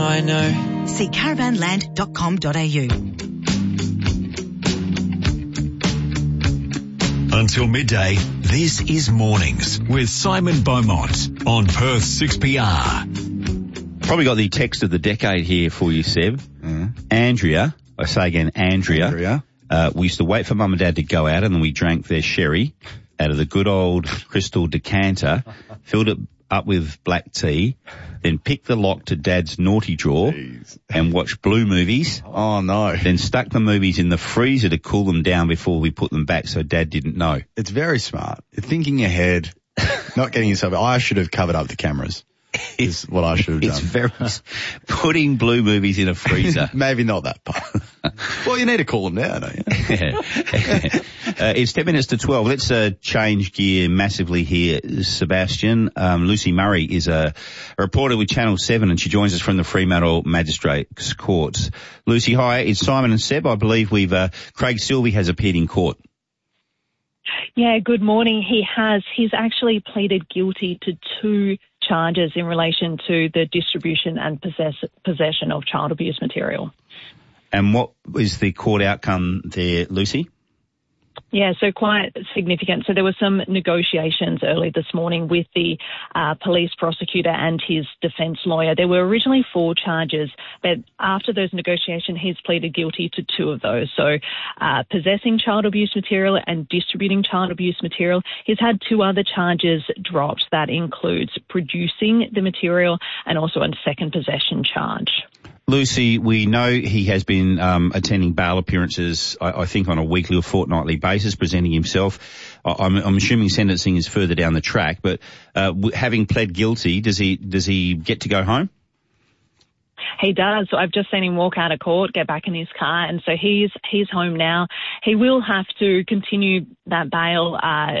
I know. See caravanland.com.au. Until midday, this is Mornings with Simon Beaumont on Perth 6PR. Probably got the text of the decade here for you, Seb. Andrea, I say again, Andrea. We used to wait for Mum and Dad to go out and then we drank their sherry out of the good old crystal decanter, filled it up with black tea, then picked the lock to Dad's naughty drawer and watched blue movies. Oh, no. Then stuck the movies in the freezer to cool them down before we put them back so Dad didn't know. It's very smart. You're thinking ahead, not getting yourself... I should have covered up the cameras. Is what I should have done. It's very... Putting blue movies in a freezer. Maybe not that part. Well, you need to cool them down, don't you? It's 10 minutes to 12. Let's change gear massively here, Sebastian. Lucy Murray is a reporter with Channel 7 and she joins us from the Fremantle Magistrates Courts. Lucy, hi. It's Simon and Seb. I believe Craig Silvey has appeared in court. Yeah, good morning. He has. He's actually pleaded guilty to 2 charges in relation to the distribution and possession of child abuse material. And what is the court outcome there, Lucy? Yeah, so quite significant. So there were some negotiations early this morning with the police prosecutor and his defence lawyer. There were originally 4 charges, but after those negotiations, he's pleaded guilty to 2 of those. So possessing child abuse material and distributing child abuse material. He's had 2 other charges dropped. That includes producing the material and also a second possession charge. Lucy, we know he has been attending bail appearances, I think, on a weekly or fortnightly basis, presenting himself. I'm assuming sentencing is further down the track, but having pled guilty, does he get to go home? He does. So I've just seen him walk out of court, get back in his car, and so he's home now. He will have to continue that bail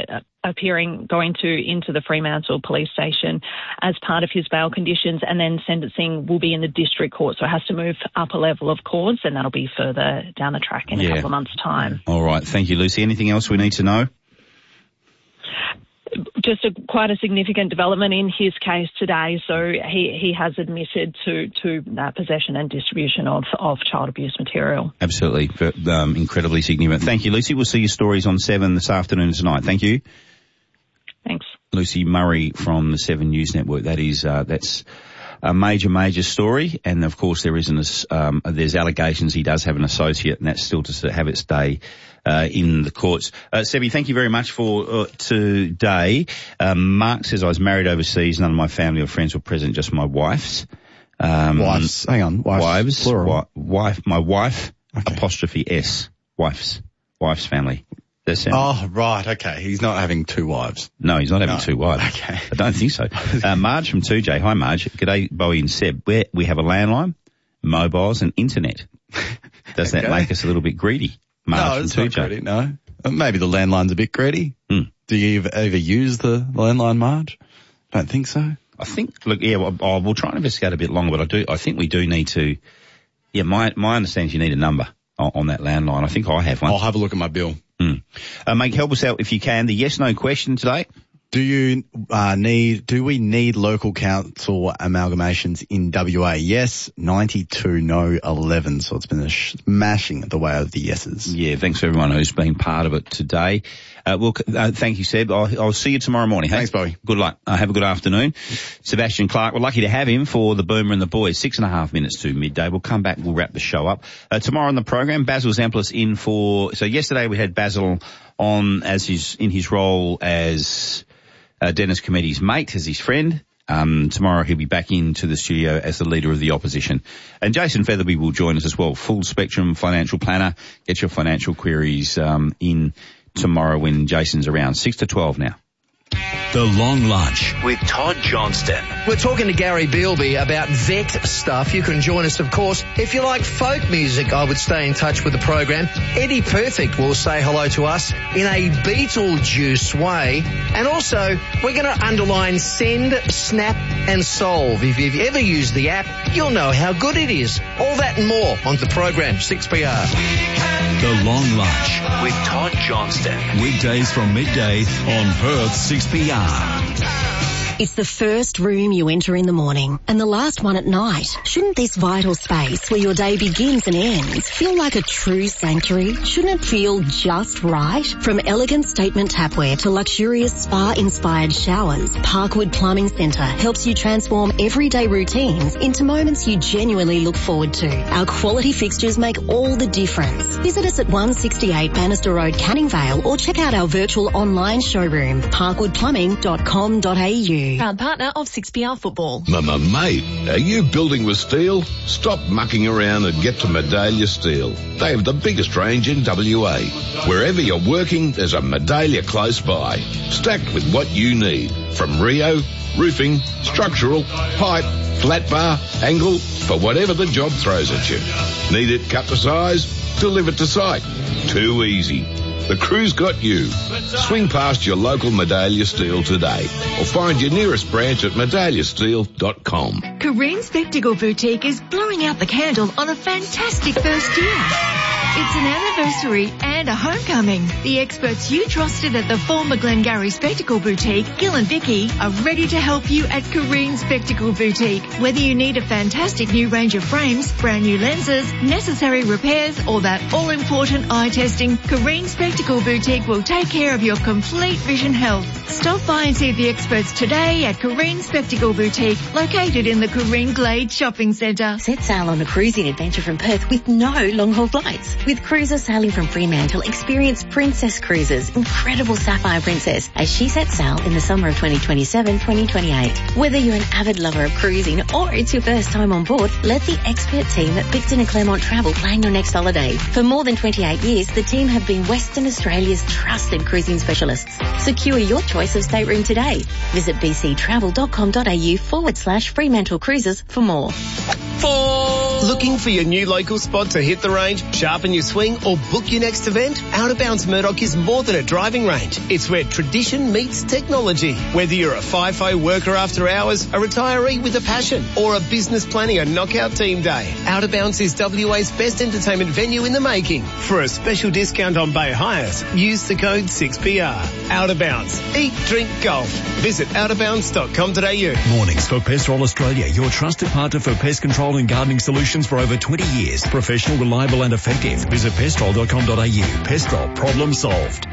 going into the Fremantle police station as part of his bail conditions, and then sentencing will be in the district court, so it has to move up a level of courts, and that'll be further down the track in a couple of months' time. All right. Thank you, Lucy. Anything else we need to know? Just quite a significant development in his case today. So he has admitted to that possession and distribution of child abuse material. Absolutely. Incredibly significant. Thank you, Lucy. We'll see your stories on 7 this afternoon and tonight. Thank you. Thanks. Lucy Murray from the 7 News Network. That's a major story. And of course there's allegations he does have an associate, and that's still to have its day in the courts. Sebi, thank you very much for today. Mark says I was married overseas. None of my family or friends were present, just my wife's. Wives. Hang on. Wives. Plural. My wife, okay. apostrophe S. Wife's family. Oh, right, okay. He's not having 2 wives. No, he's not having 2 wives. Okay. I don't think so. Marge from 2J. Hi, Marge. G'day, Bowie and Seb. We have a landline, mobiles and internet. Does that make us a little bit greedy? Marge no, it's from 2J. not greedy, no. Maybe the landline's a bit greedy. Mm. Do you ever use the landline, Marge? Don't think so. I think, we'll try and investigate a bit longer, but I think we do need to, my understanding is you need a number on that landline. I think I have one. I'll have a look at my bill. Mate, help us out if you can. The yes/no question today. Do we need local council amalgamations in WA? Yes, 92, no, 11. So it's been a smashing the way of the yeses. Yeah, thanks for everyone who's been part of it today. Thank you, Seb. I'll see you tomorrow morning. Hey? Thanks, Bowie. Good luck. Have a good afternoon. Sebastian Clark, we're lucky to have him for the Boomer and the Boys. 6.5 minutes to midday. We'll come back. We'll wrap the show up. Tomorrow on the program, Basil Zamplis in so yesterday we had Basil on in his role as Dennis Cometti's mate, as his friend. Tomorrow he'll be back into the studio as the leader of the opposition. And Jason Featherby will join us as well. Full spectrum financial planner. Get your financial queries in tomorrow when Jason's around. 6 to 12 now. The Long Lunch with Todd Johnston. We're talking to Gary Bealby about vet stuff. You can join us, of course. If you like folk music, I would stay in touch with the program. Eddie Perfect will say hello to us in a Beetlejuice way. And also, we're going to underline send, snap and solve. If you've ever used the app, you'll know how good it is. All that and more on the program, 6PR. The Long Lunch with Todd Johnston. Weekdays from midday on Perth 6PR. It's the first room you enter in the morning and the last one at night. Shouldn't this vital space where your day begins and ends feel like a true sanctuary? Shouldn't it feel just right? From elegant statement tapware to luxurious spa-inspired showers, Parkwood Plumbing Centre helps you transform everyday routines into moments you genuinely look forward to. Our quality fixtures make all the difference. Visit us at 168 Bannister Road, Canning Vale, or check out our virtual online showroom, parkwoodplumbing.com.au. Proud partner of 6PR Football. Mate, are you building with steel? Stop mucking around and get to Medallia Steel. They have the biggest range in WA. Wherever you're working, there's a Medallia close by, stacked with what you need. From Rio, roofing, structural, pipe, flat bar, angle, for whatever the job throws at you. Need it cut to size? Delivered to site. Too easy. The crew's got you. Swing past your local Medallia Steel today or find your nearest branch at medalliasteel.com. Kareen Spectacle Boutique is blowing out the candle on a fantastic first year. It's an anniversary and a homecoming. The experts you trusted at the former Glengarry Spectacle Boutique, Gil and Vicky, are ready to help you at Kareen Spectacle Boutique. Whether you need a fantastic new range of frames, brand new lenses, necessary repairs, or that all-important eye testing, Kareen Spectacle Boutique will take care of your complete vision health. Stop by and see the experts today at Kareen Spectacle Boutique, located in the Kareen Glade Shopping Centre. Set sail on a cruising adventure from Perth with no long-haul flights. With cruisers sailing from Fremantle, experience Princess Cruises' incredible Sapphire Princess as she sets sail in the summer of 2027-2028. Whether you're an avid lover of cruising or it's your first time on board, let the expert team at Picton and Claremont Travel plan your next holiday. For more than 28 years, the team have been Western Australia's trusted cruising specialists. Secure your choice of stateroom today. Visit bctravel.com.au/Fremantle Cruises for more. Looking for your new local spot to hit the range, sharpen your swing, or book your next event? Out of Bounds Murdoch is more than a driving range. It's where tradition meets technology. Whether you're a FIFO worker after hours, a retiree with a passion, or a business planning a knockout team day, Out of Bounds is WA's best entertainment venue in the making. For a special discount on bay hires, use the code 6PR. Out of Bounds. Eat, drink, golf. Visit outofbounds.com.au. Mornings for Pestrol Australia, your trusted partner for pest control and gardening solutions for over 20 years. Professional, reliable and effective. Visit pestrol.com.au. Pestrol, problem solved.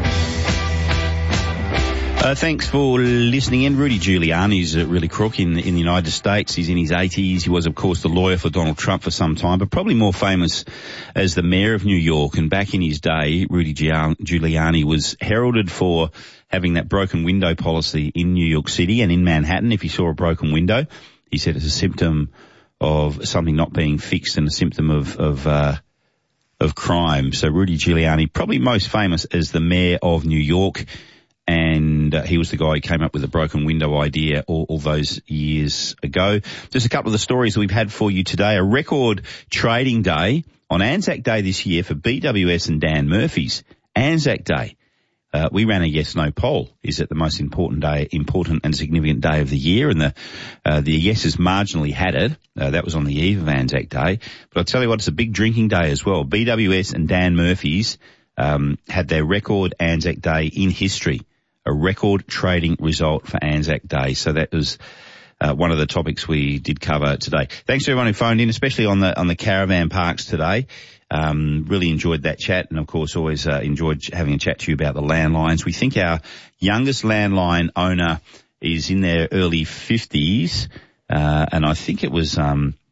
Thanks for listening in. Rudy Giuliani's really crook in the United States. He's in his 80s. He was, of course, the lawyer for Donald Trump for some time, but probably more famous as the mayor of New York. And back in his day, Rudy Giuliani was heralded for having that broken window policy in New York City and in Manhattan. If he saw a broken window, he said it's a symptom of something not being fixed and a symptom of crime. So Rudy Giuliani, probably most famous as the mayor of New York. And he was the guy who came up with the broken window idea all those years ago. Just a couple of the stories that we've had for you today. A record trading day on Anzac Day this year for BWS and Dan Murphy's. Anzac Day. We ran a yes/no poll. Is it the most important and significant day of the year? And the yeses marginally had it. That was on the eve of Anzac Day. But I'll tell you what, it's a big drinking day as well. BWS and Dan Murphy's had their record Anzac Day in history. A record trading result for Anzac Day. So that was one of the topics we did cover today. Thanks to everyone who phoned in, especially on the caravan parks today. Really enjoyed that chat, and of course always enjoyed having a chat to you about the landlines. We think our youngest landline owner is in their early 50s, and I think it was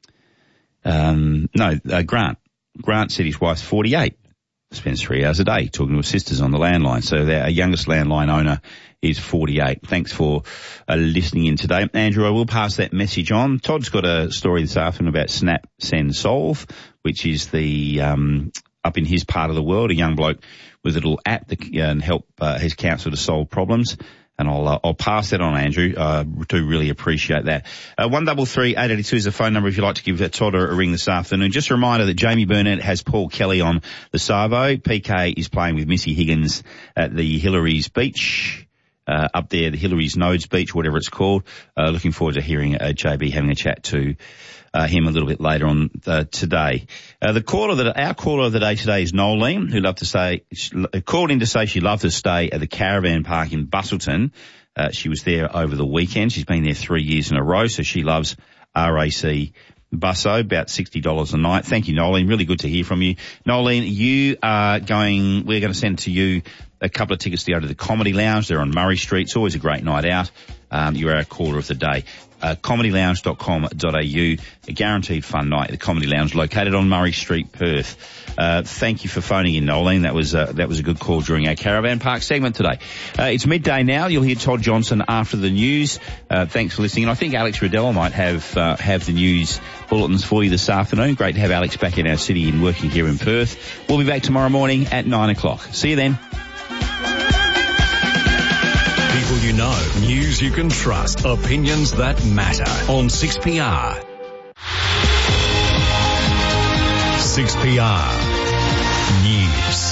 Grant. Grant said his wife's 48. Spends 3 hours a day talking to his sisters on the landline. So our youngest landline owner is 48. Thanks for listening in today. Andrew, I will pass that message on. Todd's got a story this afternoon about Snap, Send, Solve, which is the up in his part of the world, a young bloke with a little app that can help his council to solve problems. And I'll pass that on, Andrew. Do really appreciate that. 133-882 is the phone number if you'd like to give Todd a ring this afternoon. Just a reminder that Jamie Burnett has Paul Kelly on the Savo. PK is playing with Missy Higgins at the Hillary's Beach, up there, the Hillary's Nodes Beach, whatever it's called. Looking forward to hearing JB having a chat to him a little bit later on today. Our caller of the day today is Nolene, who called in to say she'd love to stay at the caravan park in Busselton. She was there over the weekend. She's been there 3 years in a row, so she loves RAC Busso, about $60 a night. Thank you, Nolene. Really good to hear from you. Nolene, we're going to send to you a couple of tickets to go to the Comedy Lounge. They're on Murray Street. It's always a great night out. You're our caller of the day. comedylounge.com.au, a guaranteed fun night at the Comedy Lounge located on Murray Street, Perth. Thank you for phoning in, Nolene. That was a good call during our Caravan Park segment today. It's midday now. You'll hear Todd Johnson after the news. Thanks for listening. And I think Alex Riddell might have the news bulletins for you this afternoon. Great to have Alex back in our city and working here in Perth. We'll be back tomorrow morning at 9 o'clock. See you then. People you know, news you can trust, opinions that matter on 6PR. 6PR News.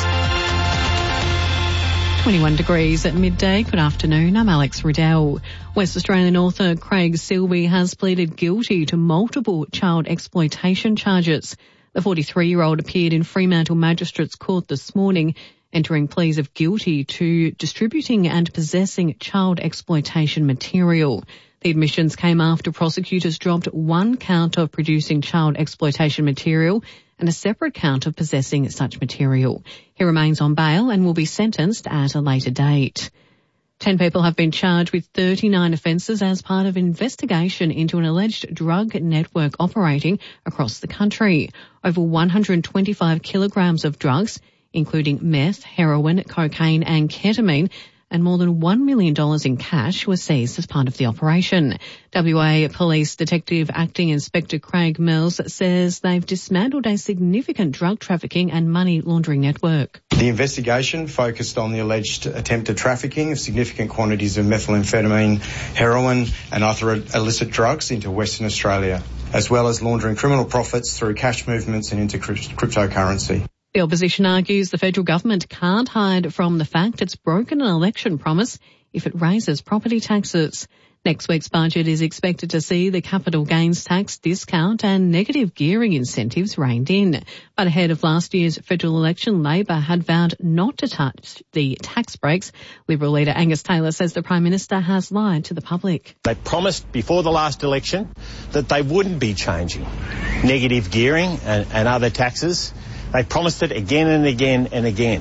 21 degrees at midday. Good afternoon. I'm Alex Riddell. West Australian author Craig Silvey has pleaded guilty to multiple child exploitation charges. The 43-year-old appeared in Fremantle Magistrates Court this morning, entering pleas of guilty to distributing and possessing child exploitation material. The admissions came after prosecutors dropped one count of producing child exploitation material and a separate count of possessing such material. He remains on bail and will be sentenced at a later date. 10 people have been charged with 39 offences as part of an investigation into an alleged drug network operating across the country. Over 125 kilograms of drugs, including meth, heroin, cocaine and ketamine, and more than $1 million in cash were seized as part of the operation. WA Police Detective Acting Inspector Craig Mills says they've dismantled a significant drug trafficking and money laundering network. The investigation focused on the alleged attempted trafficking of significant quantities of methamphetamine, heroin and other illicit drugs into Western Australia, as well as laundering criminal profits through cash movements and into cryptocurrency. The opposition argues the federal government can't hide from the fact it's broken an election promise if it raises property taxes. Next week's budget is expected to see the capital gains tax discount and negative gearing incentives reined in. But ahead of last year's federal election, Labor had vowed not to touch the tax breaks. Liberal leader Angus Taylor says the Prime Minister has lied to the public. They promised before the last election that they wouldn't be changing negative gearing and other taxes. They promised it again and again and again.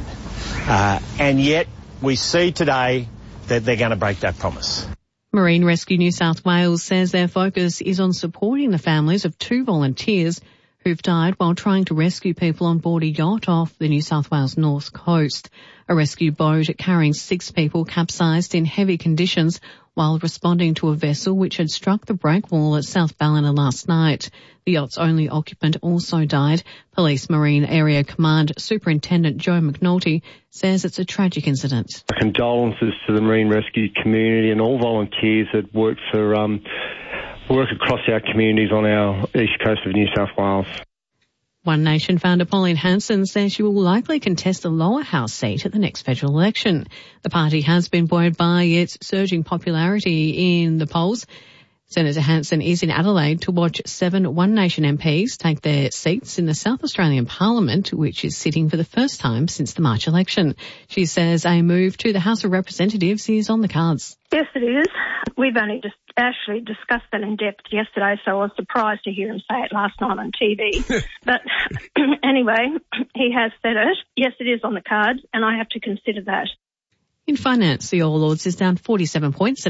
And yet we see today that they're going to break that promise. Marine Rescue New South Wales says their focus is on supporting the families of 2 volunteers who've died while trying to rescue people on board a yacht off the New South Wales north coast. A rescue boat carrying 6 people capsized in heavy conditions while responding to a vessel which had struck the breakwall at South Ballina last night. The yacht's only occupant also died. Police Marine Area Command Superintendent Joe McNulty says it's a tragic incident. Condolences to the marine rescue community and all volunteers that work across our communities on our east coast of New South Wales. One Nation founder Pauline Hanson says she will likely contest a lower house seat at the next federal election. The party has been buoyed by its surging popularity in the polls. Senator Hanson is in Adelaide to watch 7 One Nation MPs take their seats in the South Australian Parliament, which is sitting for the first time since the March election. She says a move to the House of Representatives is on the cards. Yes, it is. We've only just actually discussed that in depth yesterday, so I was surprised to hear him say it last night on TV. But anyway, he has said it. Yes, it is on the cards, and I have to consider that. In finance, the All Ords is down 47 points at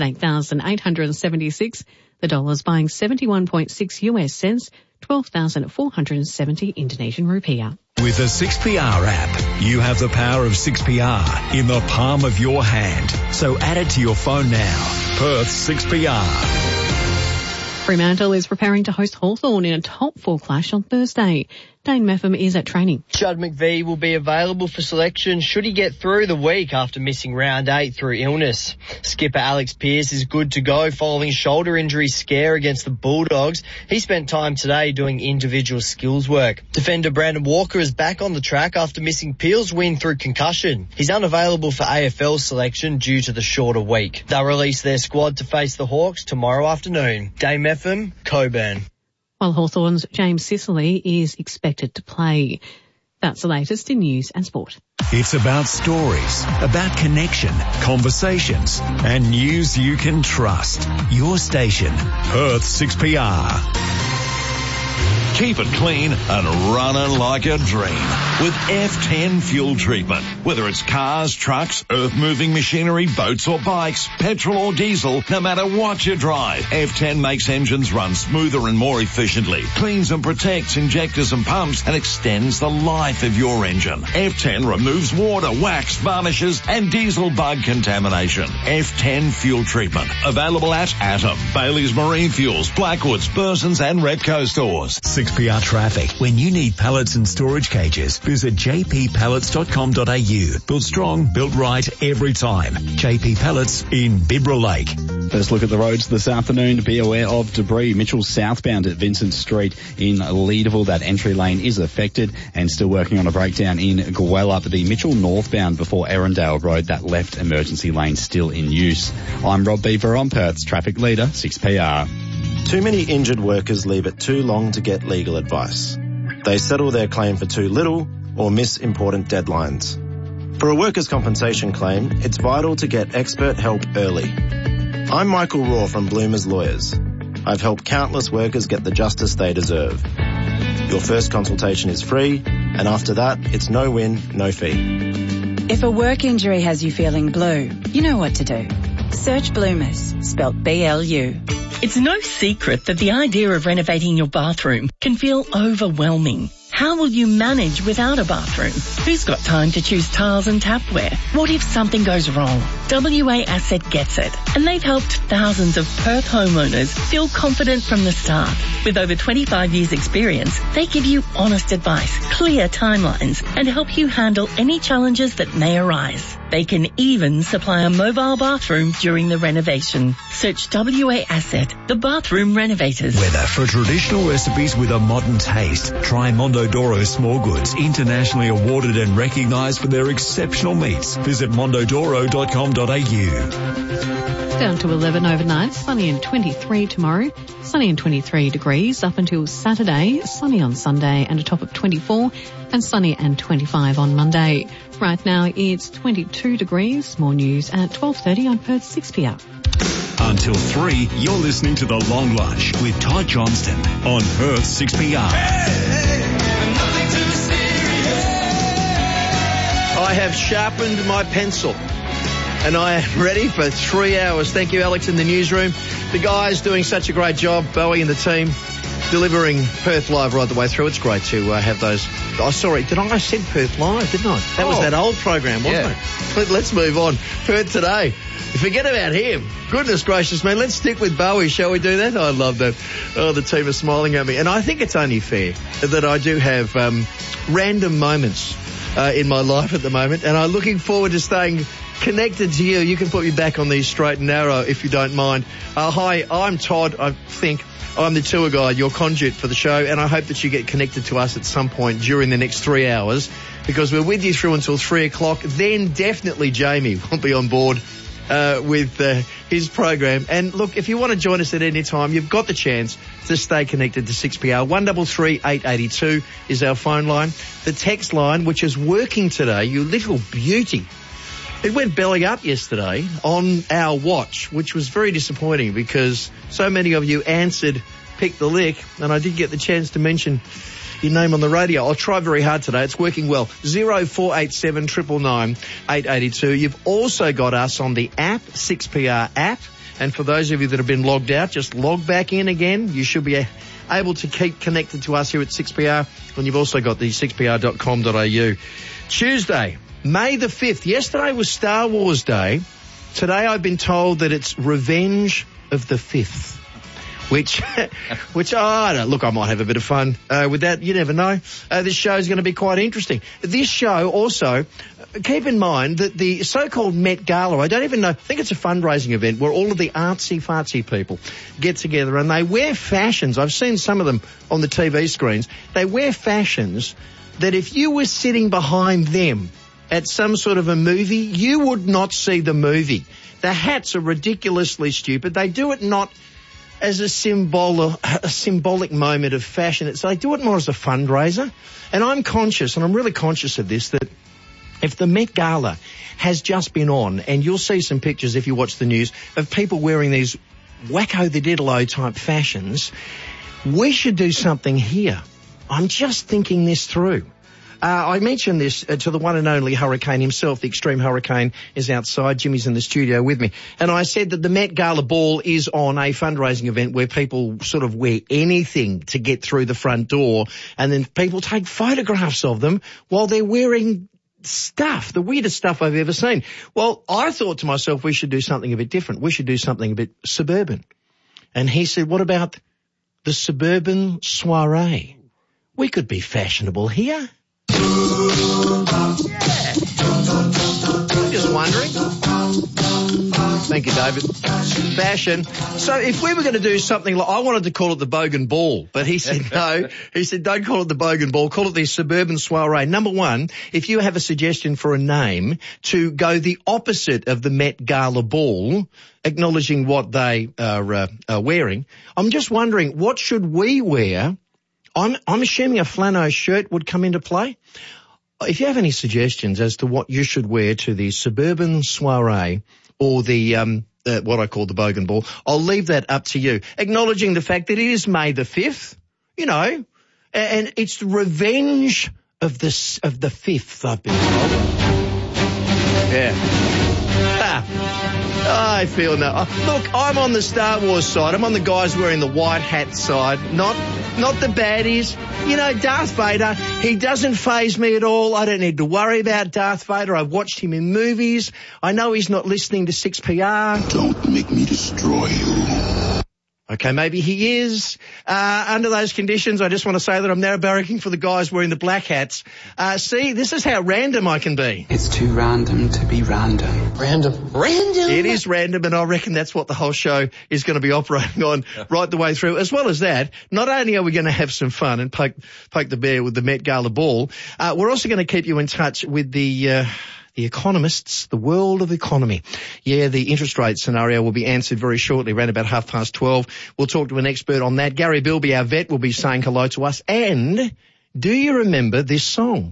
8,876. The dollar's buying 71.6 US cents, 12,470 Indonesian rupiah. With the 6PR app, you have the power of 6PR in the palm of your hand. So add it to your phone now. Perth 6PR. Fremantle is preparing to host Hawthorn in a top 4 clash on Thursday. Dane Meffam is at training. Judd McVie will be available for selection should he get through the week after missing round 8 through illness. Skipper Alex Pearce is good to go following shoulder injury scare against the Bulldogs. He spent time today doing individual skills work. Defender Brandon Walker is back on the track after missing Peel's win through concussion. He's unavailable for AFL selection due to the shorter week. They'll release their squad to face the Hawks tomorrow afternoon. Dane Meffam, Coburn. While Hawthorn's James Sicily is expected to play. That's the latest in news and sport. It's about stories, about connection, conversations, and news you can trust. Your station, Perth 6PR. Keep it clean and running like a dream with F10 fuel treatment. Whether it's cars, trucks, earth-moving machinery, boats or bikes, petrol or diesel, no matter what you drive, F10 makes engines run smoother and more efficiently, cleans and protects injectors and pumps, and extends the life of your engine. F10 removes water, wax, varnishes, and diesel bug contamination. F10 fuel treatment. Available at Atom, Bailey's Marine Fuels, Blackwoods, Burson's and Repco stores. 6PR traffic. When you need pallets and storage cages, visit jppallets.com.au. Built strong, built right every time. JP Pallets in Bibra Lake. First look at the roads this afternoon. Be aware of debris. Mitchell southbound at Vincent Street in Leederville. That entry lane is affected and still working on a breakdown in Gwelup. The Mitchell northbound before Erindale Road. That left emergency lane still in use. I'm Rob Beaver on Perth's traffic leader, 6PR. Too many injured workers leave it too long to get legal advice. They settle their claim for too little or miss important deadlines. For a workers' compensation claim, it's vital to get expert help early. I'm Michael Raw from Bloomers Lawyers. I've helped countless workers get the justice they deserve. Your first consultation is free, and after that, it's no win, no fee. If a work injury has you feeling blue, you know what to do. Search Bloomers, spelt B-L-U. It's no secret that the idea of renovating your bathroom can feel overwhelming. How will you manage without a bathroom? Who's got time to choose tiles and tapware? What if something goes wrong? WA Asset gets it, and they've helped thousands of Perth homeowners feel confident from the start. With over 25 years experience, they give you honest advice, clear timelines, and help you handle any challenges that may arise. They can even supply a mobile bathroom during the renovation. Search WA Asset, the bathroom renovators. Whether for traditional recipes with a modern taste, try Mondodoro Small Goods, internationally awarded and recognised for their exceptional meats. Visit mondodoro.com.au. Down to 11 overnight, sunny and 23 tomorrow, sunny and 23 degrees up until Saturday, sunny on Sunday and a top of 24, and sunny and 25 on Monday. Right now it's 22 degrees. More news at 12:30 on Perth 6PR. Until 3, you're listening to The Long Lunch with Todd Johnston on Perth 6PR. I have sharpened my pencil and I am ready for 3 hours. Thank you, Alex, in the newsroom. The guys doing such a great job, Bowie and the team, delivering Perth Live right the way through. It's great to have those. Oh, sorry, I said Perth Live, didn't I? That was that old program, wasn't it? But let's move on. Perth Today. Forget about him. Goodness gracious, man. Let's stick with Bowie. Shall we do that? I love that. Oh, the team are smiling at me. And I think it's only fair that I do have random moments in my life at the moment. And I'm looking forward to staying connected to you. You can put me back on these straight and narrow if you don't mind. Hi, I'm Todd. I think I'm the tour guide, your conduit for the show, and I hope that you get connected to us at some point during the next 3 hours, because we're with you through until 3 o'clock. Then definitely Jamie will be on board with his program. And look, if you want to join us at any time, you've got the chance to stay connected to 6PR. 133 882 is our phone line. The text line, which is working today, you little beauty. It went belly up yesterday on our watch, which was very disappointing because so many of you answered Pick the Lick, and I did get the chance to mention your name on the radio. I'll try very hard today. It's working well. 0487 999 882. You've also got us on the app, 6PR app. And for those of you that have been logged out, just log back in again. You should be able to keep connected to us here at 6PR. And you've also got the 6pr.com.au. Tuesday, May the 5th. Yesterday was Star Wars Day. Today I've been told that it's Revenge of the 5th. Which I don't look, I might have a bit of fun with that. You never know. This show is going to be quite interesting. This show also, keep in mind that the so-called Met Gala, I don't even know, I think it's a fundraising event where all of the artsy-fartsy people get together and they wear fashions. I've seen some of them on the TV screens. They wear fashions that if you were sitting behind them at some sort of a movie, you would not see the movie. The hats are ridiculously stupid. They do it not as a symbolic moment of fashion. So they do it more as a fundraiser. And I'm conscious, and I'm really conscious of this, that if the Met Gala has just been on, and you'll see some pictures if you watch the news of people wearing these wacko-the-diddle-o type fashions, we should do something here. I'm just thinking this through. I mentioned this to the one and only Hurricane himself. The Extreme Hurricane is outside. Jimmy's in the studio with me. And I said that the Met Gala Ball is on a fundraising event where people sort of wear anything to get through the front door, and then people take photographs of them while they're wearing stuff, the weirdest stuff I've ever seen. Well, I thought to myself, we should do something a bit different. We should do something a bit suburban. And he said, what about the suburban soiree? We could be fashionable here. Just wondering. Thank you, David. Fashion. So if we were going to do something like, I wanted to call it the Bogan Ball, but he said no. He said, don't call it the Bogan Ball, call it the Suburban Soiree. Number one, if you have a suggestion for a name to go the opposite of the Met Gala Ball, acknowledging what they are wearing, I'm just wondering, what should we wear? I'm assuming a flannel shirt would come into play. If you have any suggestions as to what you should wear to the Suburban Soiree or the what I call the Bogan Ball, I'll leave that up to you. Acknowledging the fact that it is May the 5th, you know, and it's the revenge of the 5th, I've been told. Yeah. I feel no. Look, I'm on the Star Wars side. I'm on the guys wearing the white hat side, not the baddies. You know, Darth Vader, he doesn't faze me at all. I don't need to worry about Darth Vader. I've watched him in movies. I know he's not listening to 6PR. Don't make me destroy you. Okay, maybe he is. Under those conditions, I just want to say that I'm now barracking for the guys wearing the black hats. See, this is how random I can be. It's too random to be random. Random? It is random, and I reckon that's what the whole show is going to be operating on right the way through. As well as that, not only are we going to have some fun and poke the bear with the Met Gala Ball, we're also going to keep you in touch with the economists, the world of economy. Yeah, the interest rate scenario will be answered very shortly, around about 12:30. We'll talk to an expert on that. Gary Bilby, our vet, will be saying hello to us. And do you remember this song?